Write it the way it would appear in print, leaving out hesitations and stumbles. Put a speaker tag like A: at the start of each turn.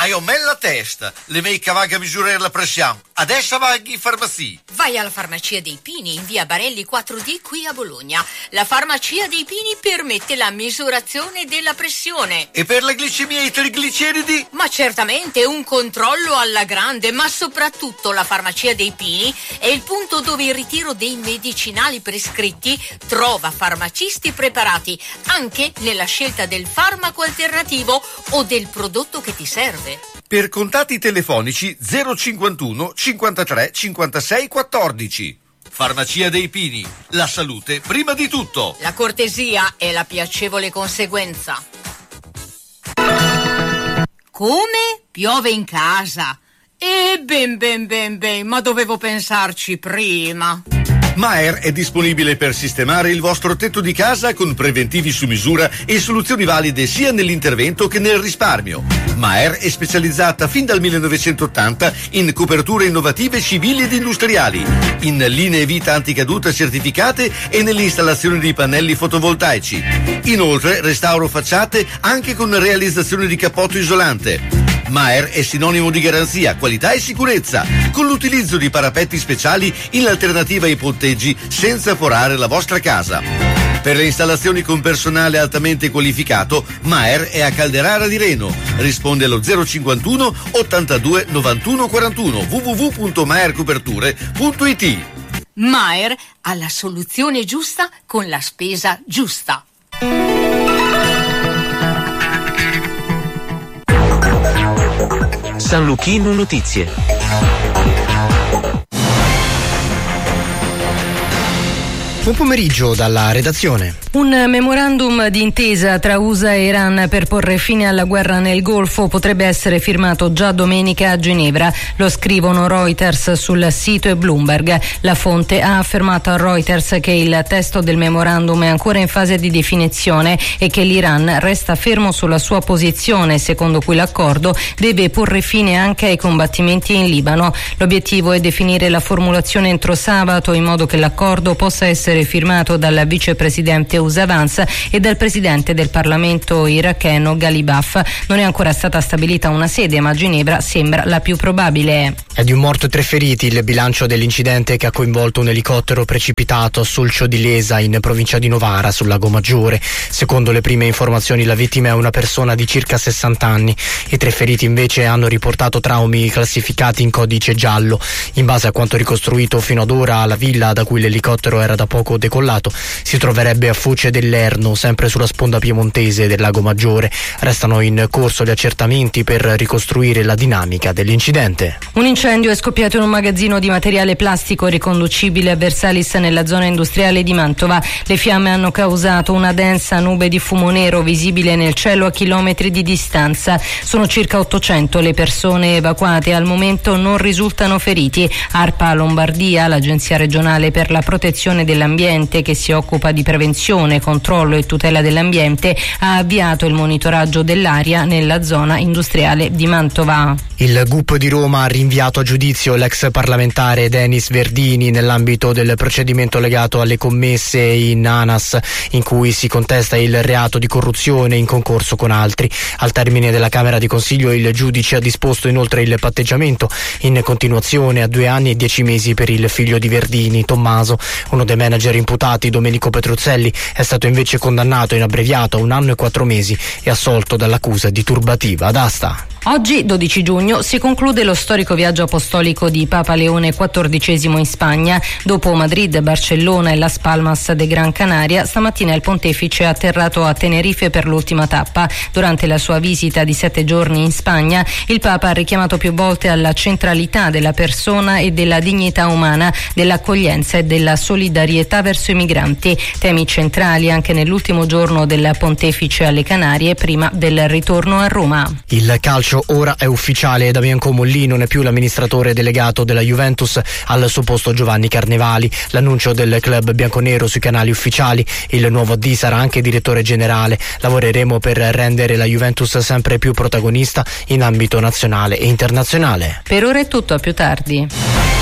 A: Ma ho me la testa, le mie cavaghe a misurare la pressione. Adesso vai in farmacia.
B: Vai alla Farmacia dei Pini in via Barelli 4D qui a Bologna. La Farmacia dei Pini permette la misurazione della pressione.
A: E per la glicemia e i trigliceridi?
B: Ma certamente un controllo alla grande, ma soprattutto la Farmacia dei Pini è il punto dove il ritiro dei medicinali prescritti trova farmacisti preparati anche nella scelta del farmaco alternativo o del prodotto che ti serve.
A: Per contatti telefonici 051 53 56 14. Farmacia dei Pini. La salute prima di tutto.
B: La cortesia è la piacevole conseguenza. Come? Piove in casa? Ben, ma dovevo pensarci prima.
A: Maer è disponibile per sistemare il vostro tetto di casa con preventivi su misura e soluzioni valide sia nell'intervento che nel risparmio. Maer è specializzata fin dal 1980 in coperture innovative civili ed industriali, in linee vita anticaduta certificate e nell'installazione di pannelli fotovoltaici. Inoltre restauro facciate anche con realizzazione di cappotto isolante. Maer è sinonimo di garanzia, qualità e sicurezza, con l'utilizzo di parapetti speciali in alternativa ai ponteggi senza forare la vostra casa. Per le installazioni con personale altamente qualificato, Maer è a Calderara di Reno. Risponde allo 051 82 91 41 www.maercoperture.it.
B: Maer ha la soluzione giusta con la spesa giusta.
C: San Luchino Notizie.
D: Buon pomeriggio dalla redazione.
E: Un memorandum d'intesa tra USA e Iran per porre fine alla guerra nel Golfo potrebbe essere firmato già domenica a Ginevra. Lo scrivono Reuters sul sito e Bloomberg. La fonte ha affermato a Reuters che il testo del memorandum è ancora in fase di definizione e che l'Iran resta fermo sulla sua posizione, secondo cui l'accordo deve porre fine anche ai combattimenti in Libano. L'obiettivo è definire la formulazione entro sabato in modo che l'accordo possa essere firmato dal vicepresidente USA Vance e dal presidente del Parlamento iracheno Ghalibaf. Non è ancora stata stabilita una sede, ma Ginevra sembra la più probabile.
D: È di un morto e 3 feriti il bilancio dell'incidente che ha coinvolto un elicottero precipitato a Solcio di Lesa in provincia di Novara sul Lago Maggiore. Secondo le prime informazioni la vittima è una persona di circa 60 anni. I 3 feriti invece hanno riportato traumi classificati in codice giallo. In base a quanto ricostruito fino ad ora, la villa da cui l'elicottero era da poco decollato si troverebbe a Foce dell'Erno, sempre sulla sponda piemontese del Lago Maggiore. Restano in corso gli accertamenti per ricostruire la dinamica dell'incidente.
E: Un incendio è scoppiato in un magazzino di materiale plastico riconducibile a Versalis nella zona industriale di Mantova. Le fiamme hanno causato una densa nube di fumo nero visibile nel cielo a chilometri di distanza. Sono circa 800 le persone evacuate, al momento non risultano feriti. ARPA Lombardia, l'agenzia regionale per la protezione dell'ambiente che si occupa di prevenzione, controllo e tutela dell'ambiente, ha avviato il monitoraggio dell'aria nella zona industriale di Mantova.
D: Il GUP di Roma ha rinviato a giudizio l'ex parlamentare Denis Verdini nell'ambito del procedimento legato alle commesse in ANAS, in cui si contesta il reato di corruzione in concorso con altri. Al termine della Camera di Consiglio il giudice ha disposto inoltre il patteggiamento in continuazione a 2 anni e 10 mesi per il figlio di Verdini, Tommaso. Uno dei manager imputati, Domenico Petruzzelli, è stato invece condannato in abbreviato a 1 anno e 4 mesi e assolto dall'accusa di turbativa d'asta.
E: Oggi, 12 giugno, si conclude lo storico viaggio apostolico di Papa Leone XIV in Spagna. Dopo Madrid, Barcellona e Las Palmas de Gran Canaria, stamattina il pontefice è atterrato a Tenerife per l'ultima tappa. Durante la sua visita di 7 giorni in Spagna, il Papa ha richiamato più volte alla centralità della persona e della dignità umana, dell'accoglienza e della solidarietà verso i migranti, temi centrali anche nell'ultimo giorno del pontefice alle Canarie prima del ritorno a Roma.
D: Il calcio ora è ufficiale, Damian Comolli non è più l'amministratore delegato della Juventus, al suo posto Giovanni Carnevali. L'annuncio del club bianconero sui canali ufficiali, il nuovo AD sarà anche direttore generale. Lavoreremo per rendere la Juventus sempre più protagonista in ambito nazionale e internazionale.
E: Per ora è tutto, a più tardi.